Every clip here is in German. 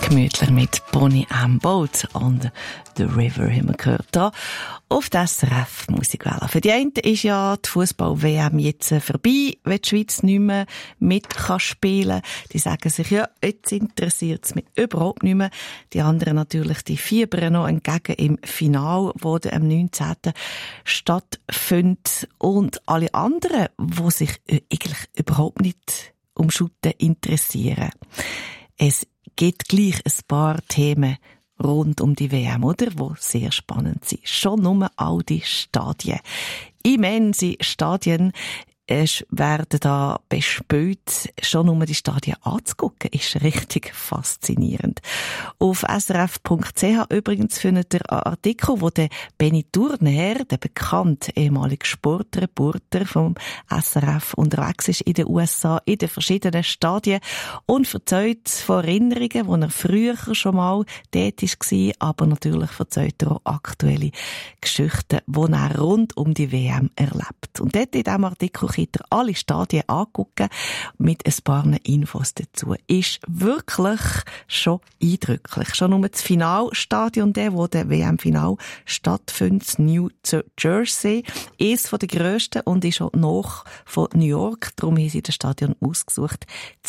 gemütlich mit Bonnie M. Boat on the River haben wir gehört da auf der SRF Musikwelle. Für die einen ist ja die Fußball-WM jetzt vorbei, wenn die Schweiz nicht mehr mit kann spielen. Die sagen sich, ja, jetzt interessiert es mich überhaupt nicht mehr. Die anderen natürlich, die fiebern noch entgegen im Finale, wo am 19. stattfindet. Und alle anderen, die sich eigentlich überhaupt nicht um Schutten interessieren. Es gibt gleich ein paar Themen rund um die WM, oder? Wo sehr spannend sind. Schon nur all die Stadien. Immense Stadien werden da bespielt. Schon nur die Stadien anzugucken, ist richtig faszinierend. Auf srf.ch übrigens findet ihr einen Artikel, wo der Benny Turner, der bekannte ehemalige Sportreporter vom SRF, unterwegs ist in den USA, in den verschiedenen Stadien und erzählt von Erinnerungen, wo er früher schon mal dort war, aber natürlich erzählt er auch aktuelle Geschichten, die er rund um die WM erlebt. Und dort in diesem Artikel könnt ihr alle Stadien angucken, mit ein paar Infos dazu. Ist wirklich schon eindrücklich. Schon nur das Finalstadion, wo der WM-Final stattfindet, New Jersey, ist von der grössten und ist auch noch von New York. Darum haben sie das Stadion ausgesucht.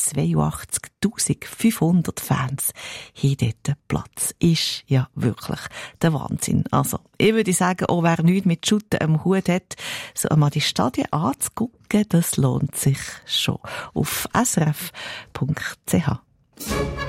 82.500 Fans haben dort Platz. Ist ja wirklich der Wahnsinn. Also, ich würde sagen, auch wer nichts mit Shooten am Hut hat, so einmal die Stadien anzugucken, das lohnt sich schon. Auf srf.ch.